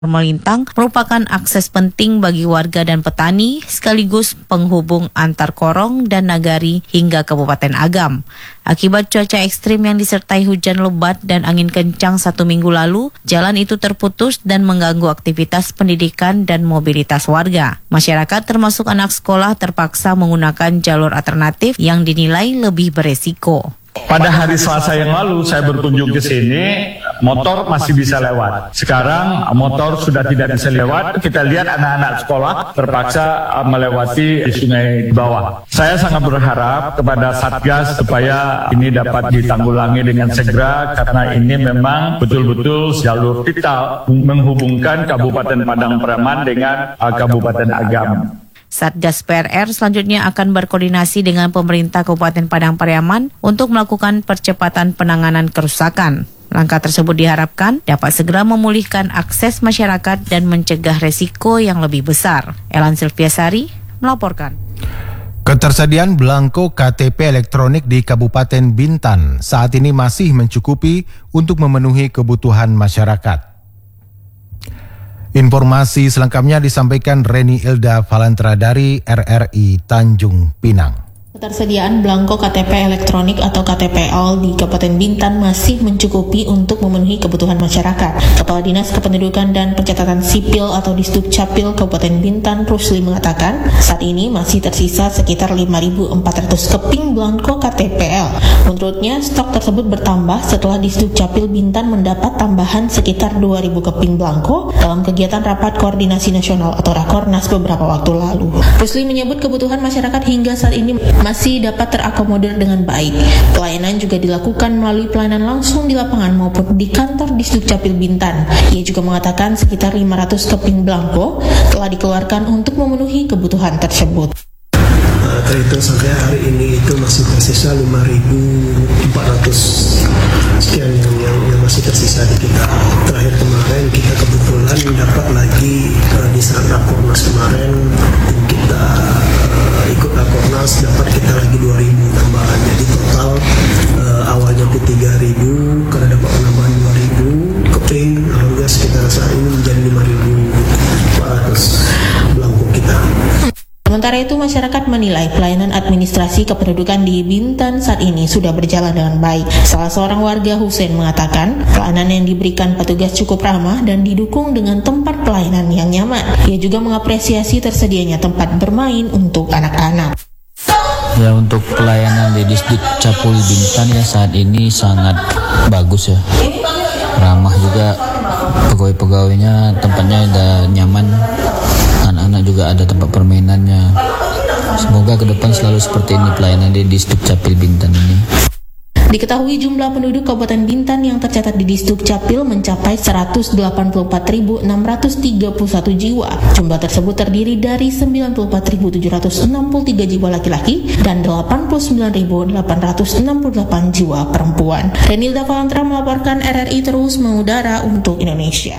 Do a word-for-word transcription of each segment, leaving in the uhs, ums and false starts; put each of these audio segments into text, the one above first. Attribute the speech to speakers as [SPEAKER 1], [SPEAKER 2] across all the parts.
[SPEAKER 1] Melintang merupakan akses penting bagi warga dan petani sekaligus penghubung antar Korong dan Nagari hingga Kabupaten Agam. Akibat cuaca ekstrim yang disertai hujan lebat dan angin kencang satu minggu lalu, jalan itu terputus dan mengganggu aktivitas pendidikan dan mobilitas warga. Masyarakat termasuk anak sekolah terpaksa menggunakan jalur alternatif yang dinilai lebih beresiko.
[SPEAKER 2] Pada hari Selasa yang lalu saya berkunjung ke sini, motor masih bisa lewat. Sekarang motor sudah tidak bisa lewat. Kita lihat anak-anak sekolah terpaksa melewati sungai di bawah. Saya sangat berharap kepada Satgas supaya ini dapat ditanggulangi dengan segera, karena ini memang betul-betul jalur vital menghubungkan Kabupaten Padang Pariaman dengan uh, Kabupaten Agam.
[SPEAKER 1] Satgas P R R selanjutnya akan berkoordinasi dengan pemerintah Kabupaten Padang Pariaman untuk melakukan percepatan penanganan kerusakan. Langkah tersebut diharapkan dapat segera memulihkan akses masyarakat dan mencegah resiko yang lebih besar. Elan Silviasari melaporkan.
[SPEAKER 3] Ketersediaan belangko K T P elektronik di Kabupaten Bintan saat ini masih mencukupi untuk memenuhi kebutuhan masyarakat. Informasi selengkapnya disampaikan Reni Ilda Valantra dari R R I Tanjung Pinang.
[SPEAKER 4] Ketersediaan belangko K T P elektronik atau K T P L di Kabupaten Bintan masih mencukupi untuk memenuhi kebutuhan masyarakat. Kepala Dinas Kependudukan dan Pencatatan Sipil atau Disdukcapil Kabupaten Bintan, Rusli, mengatakan saat ini masih tersisa sekitar lima ribu empat ratus keping belangko K T P L. Menurutnya, stok tersebut bertambah setelah Disdukcapil Bintan mendapat tambahan sekitar dua ribu keping belangko dalam kegiatan Rapat Koordinasi Nasional atau Rakornas beberapa waktu lalu. Rusli menyebut kebutuhan masyarakat hingga saat ini masih dapat terakomodir dengan baik. Pelayanan juga dilakukan melalui pelayanan langsung di lapangan maupun di kantor Disdukcapil Bintan. Ia juga mengatakan sekitar lima ratus keping belangko telah dikeluarkan untuk memenuhi kebutuhan tersebut.
[SPEAKER 5] Uh, terhitung sampai hari ini itu masih tersisa lima ribu empat ratus sekian yang, yang, yang masih tersisa di kita. Terakhir kemarin kita kebetulan dapat lagi uh, di saat Rakornas kemarin kita uh, ikut Rakornas dapat kita lagi dua ribu tambahan. Jadi total uh, awalnya itu tiga ribu, karena dapat penambahan dua ribu keping, alhamdulillah sekitar saat ini menjadi lima ribu empat ratus belangko kita.
[SPEAKER 4] Sementara itu, masyarakat menilai pelayanan administrasi kependudukan di Bintan saat ini sudah berjalan dengan baik. Salah seorang warga, Hussein, mengatakan pelayanan yang diberikan petugas cukup ramah dan didukung dengan tempat pelayanan yang nyaman. Ia juga mengapresiasi tersedianya tempat bermain untuk anak-anak.
[SPEAKER 6] Ya, untuk pelayanan di Disdukcapil Bintan ya saat ini sangat bagus ya. Ramah juga, pegawai-pegawainya tempatnya udah nyaman. Anak-anak juga ada tempat permainannya. Semoga ke depan selalu seperti ini pelayanan di Disdukcapil Bintan ini.
[SPEAKER 4] Diketahui jumlah penduduk Kabupaten Bintan yang tercatat di Disdukcapil mencapai seratus delapan puluh empat ribu enam ratus tiga puluh satu jiwa. Jumlah tersebut terdiri dari sembilan puluh empat ribu tujuh ratus enam puluh tiga jiwa laki-laki dan delapan puluh sembilan ribu delapan ratus enam puluh delapan jiwa perempuan. Renilda Valantra melaporkan R R I terus mengudara untuk Indonesia.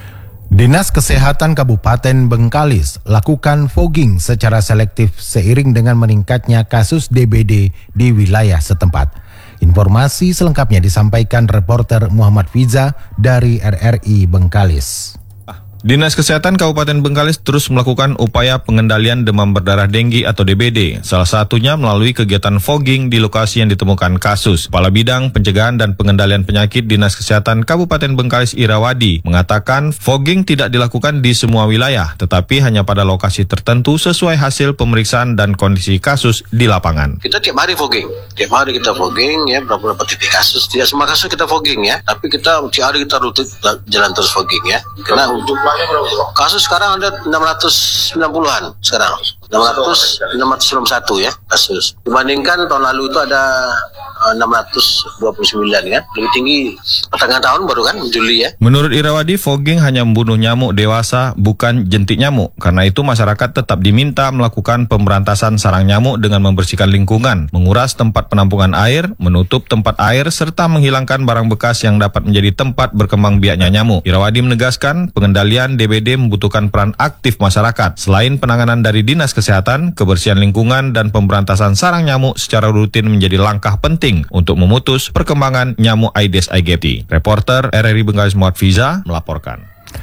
[SPEAKER 3] Dinas Kesehatan Kabupaten Bengkalis lakukan fogging secara selektif seiring dengan meningkatnya kasus D B D di wilayah setempat. Informasi selengkapnya disampaikan reporter Muhammad Fiza dari R R I Bengkalis.
[SPEAKER 7] Dinas Kesehatan Kabupaten Bengkalis terus melakukan upaya pengendalian demam berdarah denggi atau D B D, salah satunya melalui kegiatan fogging di lokasi yang ditemukan kasus. Kepala Bidang Pencegahan dan Pengendalian Penyakit Dinas Kesehatan Kabupaten Bengkalis Irawadi mengatakan fogging tidak dilakukan di semua wilayah, tetapi hanya pada lokasi tertentu sesuai hasil pemeriksaan dan kondisi kasus di lapangan.
[SPEAKER 8] Kita tiap hari fogging, tiap hari kita fogging ya, berapa titik kasus, tidak semua kasus kita fogging ya, tapi kita tiap hari kita rutin jalan terus fogging ya, karena untuk kasus sekarang ada enam ratus sembilan puluhan sekarang. enam ratus enam ratus sembilan puluh satu ya kasus. Dibandingkan tahun lalu itu ada enam ratus dua puluh sembilan ya. Lebih tinggi pertengahan tahun baru kan Juli ya.
[SPEAKER 7] Menurut Irawadi, fogging hanya membunuh nyamuk dewasa, bukan jentik nyamuk. Karena itu masyarakat tetap diminta melakukan pemberantasan sarang nyamuk dengan membersihkan lingkungan, menguras tempat penampungan air, menutup tempat air, serta menghilangkan barang bekas yang dapat menjadi tempat berkembang biaknya nyamuk. Irawadi menegaskan pengendalian D B D membutuhkan peran aktif masyarakat. Selain penanganan dari Dinas Kesehatan, kebersihan lingkungan dan pemberantasan sarang nyamuk secara rutin menjadi langkah penting untuk memutus perkembangan nyamuk Aedes aegypti. Reporter R R I Bengkalis Muhammad Fiza melaporkan.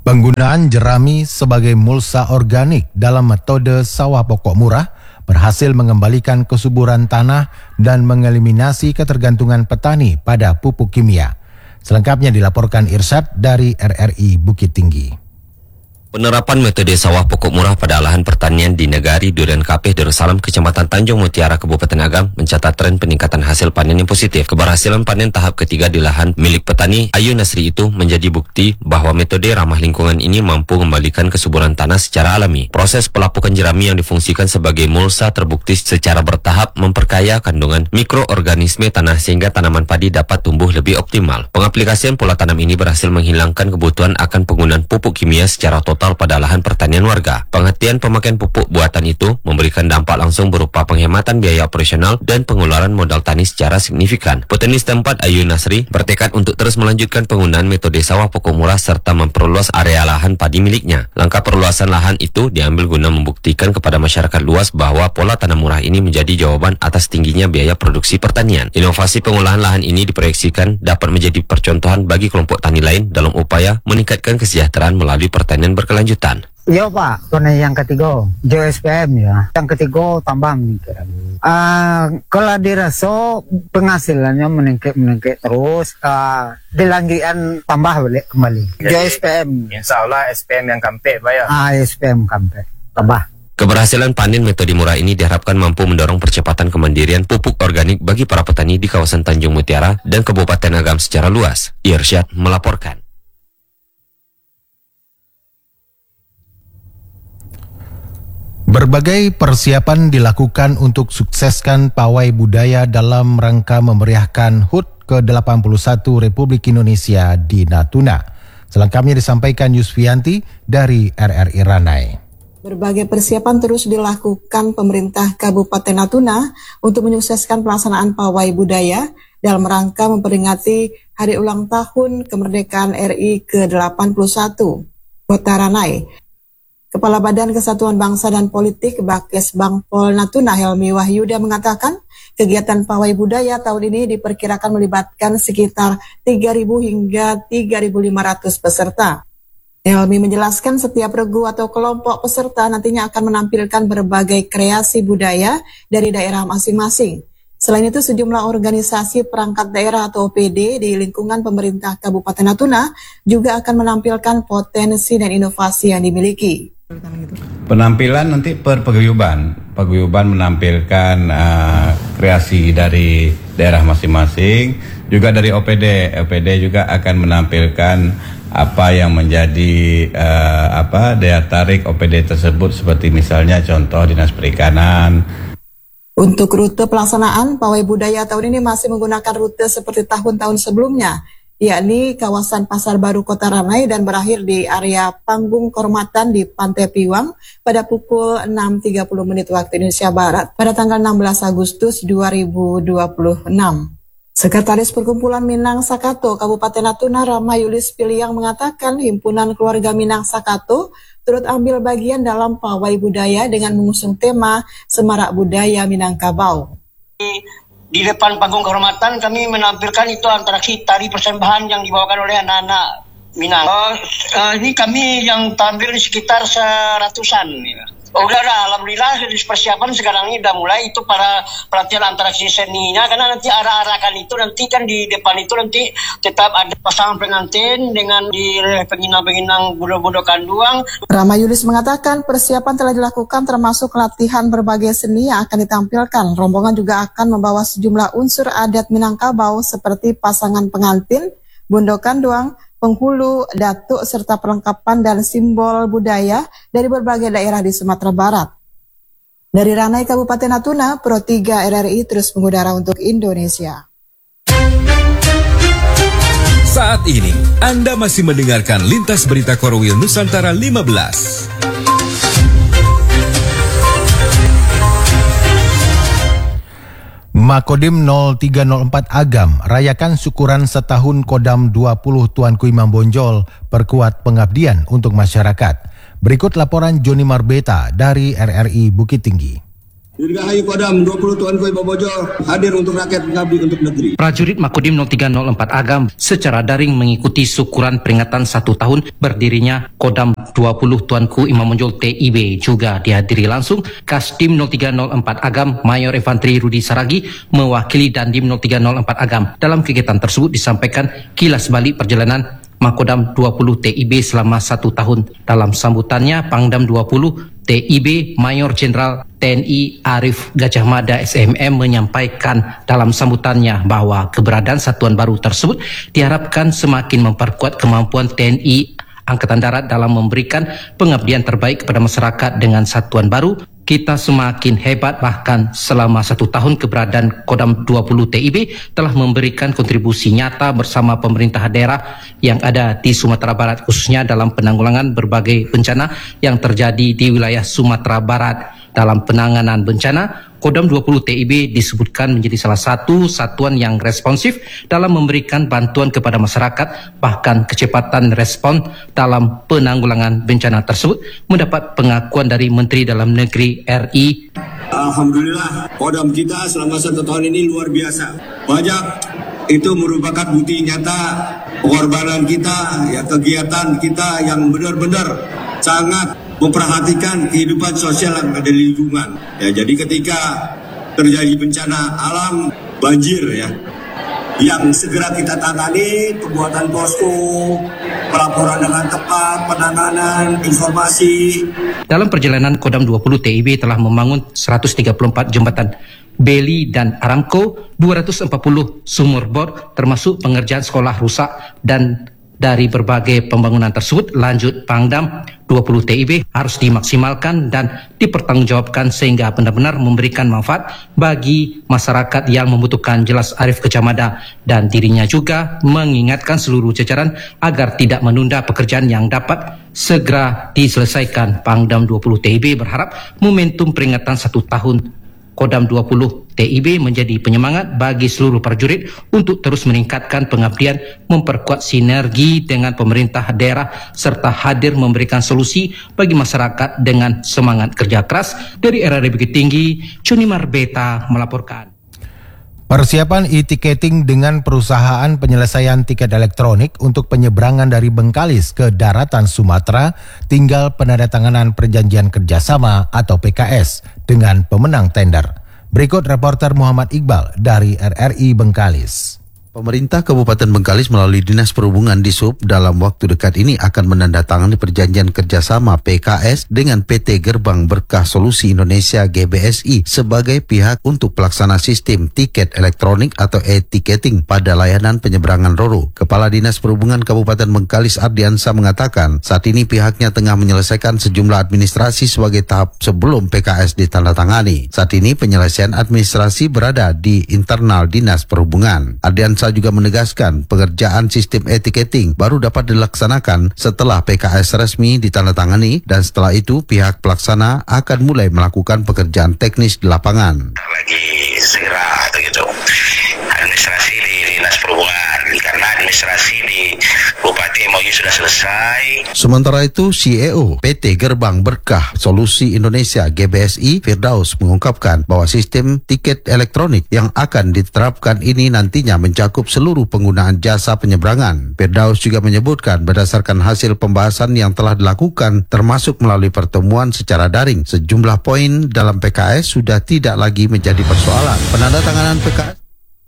[SPEAKER 3] Penggunaan jerami sebagai mulsa organik dalam metode sawah pokok murah berhasil mengembalikan kesuburan tanah dan mengeliminasi ketergantungan petani pada pupuk kimia. Selengkapnya dilaporkan Irsyad dari R R I Bukit Tinggi.
[SPEAKER 9] Penerapan metode sawah pokok murah pada lahan pertanian di Negari Durian Kapeh Darussalam, Kecamatan Tanjung Mutiara, Kabupaten Agam mencatat tren peningkatan hasil panen yang positif. Keberhasilan panen tahap ketiga di lahan milik petani Ayu Nasri itu menjadi bukti bahwa metode ramah lingkungan ini mampu mengembalikan kesuburan tanah secara alami. Proses pelapukan jerami yang difungsikan sebagai mulsa terbukti secara bertahap memperkaya kandungan mikroorganisme tanah sehingga tanaman padi dapat tumbuh lebih optimal. Pengaplikasian pola tanam ini berhasil menghilangkan kebutuhan akan penggunaan pupuk kimia secara total pada lahan pertanian warga. Penghentian pemakaian pupuk buatan itu memberikan dampak langsung berupa penghematan biaya operasional dan pengeluaran modal tani secara signifikan. Petani setempat Ayu Nasri bertekad untuk terus melanjutkan penggunaan metode sawah pokok murah serta memperluas area lahan padi miliknya. Langkah perluasan lahan itu diambil guna membuktikan kepada masyarakat luas bahwa pola tanam murah ini menjadi jawaban atas tingginya biaya produksi pertanian. Inovasi pengolahan lahan ini diproyeksikan dapat menjadi percontohan bagi kelompok tani lain dalam upaya meningkatkan kesejahteraan melalui pertanian berkelanjutan. Lanjutan.
[SPEAKER 10] Iya Pak, karena yang ketiga J S P M ya, yang ketiga tambah meningkat. Uh, kalau dirasa penghasilannya meningkat meningkat terus, uh, dilanjutkan tambah balik kembali. J S P M.
[SPEAKER 11] Insya Allah S P M yang Kampek Pak ya.
[SPEAKER 10] Ah S P M Kampek tambah.
[SPEAKER 9] Keberhasilan panen metode murah ini diharapkan mampu mendorong percepatan kemandirian pupuk organik bagi para petani di kawasan Tanjung Mutiara dan Kabupaten Agam secara luas. Irsyad melaporkan.
[SPEAKER 3] Berbagai persiapan dilakukan untuk sukseskan pawai budaya dalam rangka memeriahkan H U T ke delapan puluh satu Republik Indonesia di Natuna. Selengkapnya disampaikan Yusfianti dari R R I Ranai.
[SPEAKER 12] Berbagai persiapan terus dilakukan pemerintah Kabupaten Natuna untuk menyukseskan pelaksanaan pawai budaya dalam rangka memperingati Hari Ulang Tahun Kemerdekaan R I ke delapan puluh satu. Kota Ranai. Kepala Badan Kesatuan Bangsa dan Politik Bakes Bangpol Natuna Helmi Wahyuda mengatakan kegiatan pawai budaya tahun ini diperkirakan melibatkan sekitar tiga ribu hingga tiga ribu lima ratus peserta. Helmi menjelaskan setiap regu atau kelompok peserta nantinya akan menampilkan berbagai kreasi budaya dari daerah masing-masing. Selain itu, sejumlah organisasi perangkat daerah atau O P D di lingkungan pemerintah Kabupaten Natuna juga akan menampilkan potensi dan inovasi yang dimiliki.
[SPEAKER 13] Penampilan nanti per paguyuban, paguyuban menampilkan uh, kreasi dari daerah masing-masing, juga dari O P D, O P D juga akan menampilkan apa yang menjadi uh, apa daya tarik O P D tersebut, seperti misalnya contoh Dinas Perikanan.
[SPEAKER 12] Untuk rute pelaksanaan pawai budaya tahun ini masih menggunakan rute seperti tahun-tahun sebelumnya, yakni kawasan Pasar Baru Kota Ranai dan berakhir di area panggung kehormatan di Pantai Piwang pada pukul enam tiga puluh menit waktu Indonesia Barat pada tanggal enam belas Agustus dua ribu dua puluh enam. Sekretaris Perkumpulan Minang Sakato Kabupaten Natuna Rama Yulis Piliang mengatakan Himpunan Keluarga Minang Sakato turut ambil bagian dalam pawai budaya dengan mengusung tema Semarak Budaya Minangkabau.
[SPEAKER 14] Di depan panggung kehormatan kami menampilkan itu atraksi tari persembahan yang dibawakan oleh anak-anak Minang. Uh, uh, ini kami yang tampil sekitar seratusan. Ya. Oh, udah, udah, alhamdulillah persiapan sekarang ini udah mulai itu para pelatihan atraksi seninya, karena nanti arah-arahkan itu nanti kan di depan itu nanti tetap ada pasangan pengantin dengan di penginang-penginang budo-budo kanduang.
[SPEAKER 12] Rama Yulis mengatakan persiapan telah dilakukan termasuk latihan berbagai seni yang akan ditampilkan. Rombongan juga akan membawa sejumlah unsur adat Minangkabau seperti pasangan pengantin, bundo kanduang, penghulu, datuk, serta perlengkapan dan simbol budaya dari berbagai daerah di Sumatera Barat. Dari Ranai Kabupaten Natuna, Pro tiga R R I terus mengudara untuk Indonesia.
[SPEAKER 15] Saat ini, Anda masih mendengarkan Lintas Berita Korwil Nusantara lima belas.
[SPEAKER 3] Makodim nol tiga nol empat Agam rayakan syukuran setahun Kodam dua puluh Tuanku Imam Bonjol, perkuat pengabdian untuk masyarakat. Berikut laporan Joni Marbeta dari R R I Bukit Tinggi.
[SPEAKER 16] Dirgahayu Kodam dua puluh Tuanku Ibu Bojo hadir untuk rakyat mengabdi untuk negeri.
[SPEAKER 17] Prajurit Makodim nol tiga nol empat Agam secara daring mengikuti syukuran peringatan satu tahun berdirinya Kodam dua puluh Tuanku Imam Bonjol T I B. Juga dihadiri langsung Kasdim nol tiga nol empat Agam Mayor Infanteri Rudi Saragi mewakili Dandim nol tiga nol empat Agam. Dalam kegiatan tersebut disampaikan kilas balik perjalanan Makodam dua puluh T I B selama satu tahun. Dalam sambutannya, Pangdam dua puluh T I B Mayor Jenderal T N I Arif Gajah Mada S M M menyampaikan dalam sambutannya bahwa keberadaan satuan baru tersebut diharapkan semakin memperkuat kemampuan T N I Angkatan Darat dalam memberikan pengabdian terbaik kepada masyarakat. Dengan satuan baru, kita semakin hebat. Bahkan selama satu tahun keberadaan Kodam dua puluh T I B telah memberikan kontribusi nyata bersama pemerintah daerah yang ada di Sumatera Barat, khususnya dalam penanggulangan berbagai bencana yang terjadi di wilayah Sumatera Barat. Dalam penanganan bencana, Kodam dua puluh T I B disebutkan menjadi salah satu satuan yang responsif dalam memberikan bantuan kepada masyarakat. Bahkan kecepatan respon dalam penanggulangan bencana tersebut mendapat pengakuan dari Menteri Dalam Negeri R I.
[SPEAKER 16] Alhamdulillah, Kodam kita selama satu tahun ini luar biasa. Banyak itu merupakan bukti nyata pengorbanan kita, ya kegiatan kita yang benar-benar sangat memperhatikan kehidupan sosial yang ada di lingkungan. Ya, jadi ketika terjadi bencana alam, banjir ya, yang segera kita tangani, pembuatan posko, pelaporan dengan tepat, penanganan, informasi.
[SPEAKER 17] Dalam perjalanan Kodam dua puluh T I B telah membangun seratus tiga puluh empat jembatan Beli dan Aramco, dua ratus empat puluh sumur bor, termasuk pengerjaan sekolah rusak. Dan dari berbagai pembangunan tersebut, lanjut Pangdam dua puluh T I B harus dimaksimalkan dan dipertanggungjawabkan sehingga benar-benar memberikan manfaat bagi masyarakat yang membutuhkan. Jelas Arif Gajah Mada, dan dirinya juga mengingatkan seluruh jajaran agar tidak menunda pekerjaan yang dapat segera diselesaikan. Pangdam dua puluh T I B berharap momentum peringatan satu tahun Kodam dua puluh T I B menjadi penyemangat bagi seluruh prajurit untuk terus meningkatkan pengabdian, memperkuat sinergi dengan pemerintah daerah, serta hadir memberikan solusi bagi masyarakat dengan semangat kerja keras. Dari R R I Bukit Tinggi, Joni Marbeta melaporkan.
[SPEAKER 3] Persiapan e-ticketing dengan perusahaan penyelesaian tiket elektronik untuk penyeberangan dari Bengkalis ke daratan Sumatera tinggal penandatanganan perjanjian kerjasama atau P K S dengan pemenang tender. Berikut reporter Muhammad Iqbal dari R R I Bengkalis.
[SPEAKER 18] Pemerintah Kabupaten Bengkalis melalui Dinas Perhubungan Dishub dalam waktu dekat ini akan menandatangani perjanjian kerjasama P K S dengan P T Gerbang Berkah Solusi Indonesia G B S I sebagai pihak untuk pelaksana sistem tiket elektronik atau e-ticketing pada layanan penyeberangan Roro. Kepala Dinas Perhubungan Kabupaten Bengkalis Ardiansa mengatakan saat ini pihaknya tengah menyelesaikan sejumlah administrasi sebagai tahap sebelum P K S ditandatangani. Saat ini penyelesaian administrasi berada di internal Dinas Perhubungan. Ardiansa juga menegaskan pengerjaan sistem e-ticketing baru dapat dilaksanakan setelah P K S resmi ditandatangani, dan setelah itu pihak pelaksana akan mulai melakukan pekerjaan teknis di lapangan.
[SPEAKER 19] Lagi segera atau gitu administrasi di Dinas Perhubungan, karena administrasi di Bupati M O U sudah selesai.
[SPEAKER 18] Sementara itu C E O P T Gerbang Berkah Solusi Indonesia G B S I Firdaus mengungkapkan bahwa sistem tiket elektronik yang akan diterapkan ini nantinya mencakup seluruh penggunaan jasa penyeberangan. Firdaus juga menyebutkan berdasarkan hasil pembahasan yang telah dilakukan termasuk melalui pertemuan secara daring, sejumlah poin dalam P K S sudah tidak lagi menjadi persoalan. Penandatanganan P K S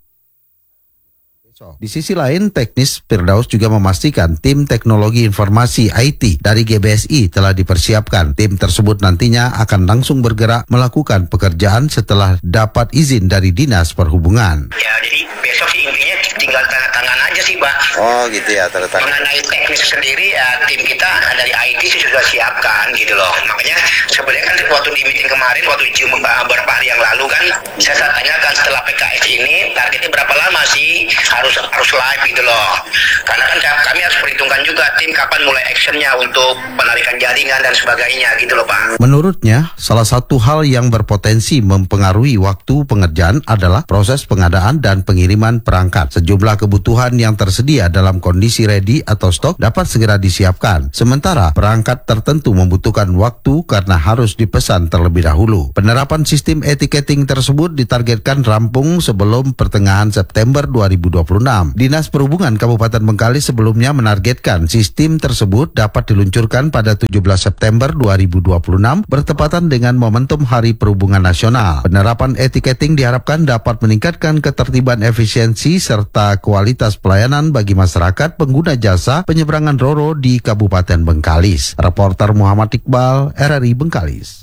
[SPEAKER 18] di sisi lain, teknis Firdaus juga memastikan tim teknologi informasi I T dari G B S I telah dipersiapkan. Tim tersebut nantinya akan langsung bergerak melakukan pekerjaan setelah dapat izin dari Dinas Perhubungan.
[SPEAKER 19] Ya, jadi besok sih intinya tinggal tanda tangan aja sih, Pak.
[SPEAKER 18] Oh gitu ya, tanda tangan.
[SPEAKER 19] Mengenai teknis sendiri ya tim kita dari I T sih sudah siapkan gitu loh. Makanya sebenarnya kan waktu di meeting kemarin, waktu Zoom beberapa hari yang lalu kan saya tanyakan setelah P K S ini targetnya berapa lama sih harus harus live gitu loh. Karena kan kami harus perhitungkan juga tim kapan mulai actionnya untuk penarikan jaringan dan sebagainya gitu loh, Pak.
[SPEAKER 18] Menurutnya, salah satu hal yang berpotensi mempengaruhi waktu pengerjaan adalah proses pengadaan dan pengiriman perangkat. Sejumlah kebutuhan yang yang tersedia dalam kondisi ready atau stok dapat segera disiapkan. Sementara perangkat tertentu membutuhkan waktu karena harus dipesan terlebih dahulu. Penerapan sistem etiketing tersebut ditargetkan rampung sebelum pertengahan September dua ribu dua puluh enam. Dinas Perhubungan Kabupaten Bengkalis sebelumnya menargetkan sistem tersebut dapat diluncurkan pada tujuh belas September dua ribu dua puluh enam bertepatan dengan momentum Hari Perhubungan Nasional. Penerapan etiketing diharapkan dapat meningkatkan ketertiban, efisiensi serta kualitas pelayanan bagi masyarakat pengguna jasa penyeberangan Roro di Kabupaten Bengkalis. Reporter Muhammad Iqbal, R R I Bengkalis.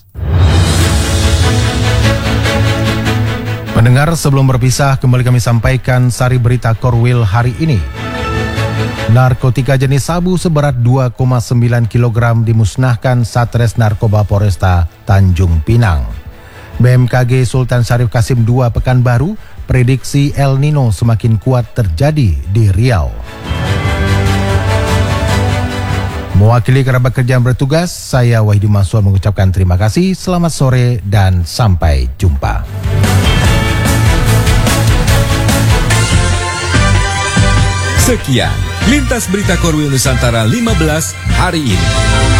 [SPEAKER 3] Pendengar, sebelum berpisah, kembali kami sampaikan sari berita Korwil hari ini. Narkotika jenis sabu seberat dua koma sembilan kilogram dimusnahkan Satres Narkoba Polresta Tanjung Pinang. B M K G Sultan Syarif Kasim dua Pekanbaru prediksi El Nino semakin kuat terjadi di Riau. Mewakili kerabat kerja yang bertugas, saya Wahidi Masur mengucapkan terima kasih, selamat sore dan sampai jumpa.
[SPEAKER 15] Sekian Lintas Berita Korwil Nusantara lima belas hari ini.